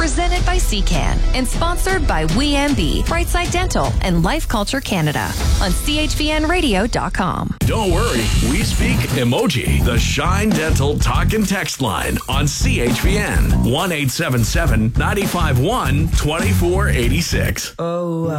presented by CCAN and sponsored by WeMB, Brightside Dental, and Life Culture Canada on chvnradio.com. Don't worry, we speak emoji. The Shine Dental talk and text line on CHVN 1-877-951-2486. Oh,